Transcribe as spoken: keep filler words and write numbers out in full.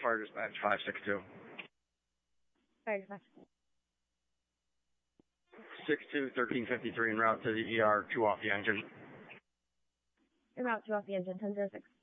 fire dispatch five six two. Fire dispatch. six two, thirteen fifty-three en route to the E R, two off the engine. En route, two off the engine, ten zero six.